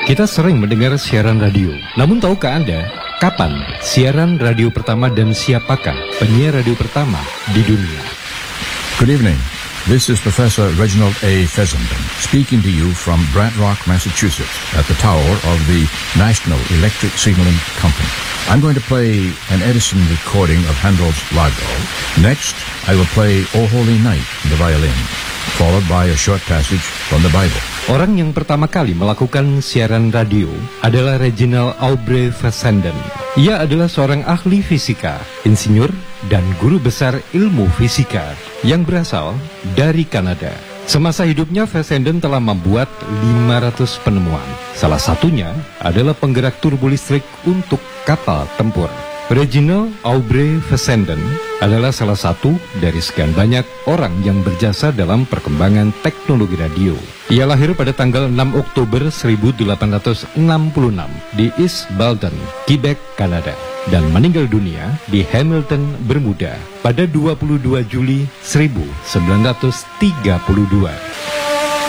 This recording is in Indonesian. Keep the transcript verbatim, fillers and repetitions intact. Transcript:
Kita sering mendengar siaran radio. Namun tahukah Anda, kapan siaran radio pertama dan siapakah penyiar radio pertama di dunia? Good evening. This is Professor Reginald A. Fessenden speaking to you from Brant Rock, Massachusetts, at the tower of the National Electric Signaling Company. I'm going to play an Edison recording of Handel's Largo. Next, I will play O Holy Night on the violin, followed by a short passage from the Bible. Orang yang pertama kali melakukan siaran radio adalah Reginald Aubrey Fessenden. Ia adalah seorang ahli fisika, insinyur, dan guru besar ilmu fisika yang berasal dari Kanada. Semasa hidupnya, Fessenden telah membuat lima ratus penemuan. Salah satunya adalah penggerak turbo listrik untuk kapal tempur. Reginald Aubrey Fessenden adalah salah satu dari sekian banyak orang yang berjasa dalam perkembangan teknologi radio. Ia lahir pada tanggal enam Oktober seribu delapan ratus enam puluh enam di East Balton, Quebec, Kanada, dan meninggal dunia di Hamilton, Bermuda pada dua puluh dua Juli seribu sembilan ratus tiga puluh dua.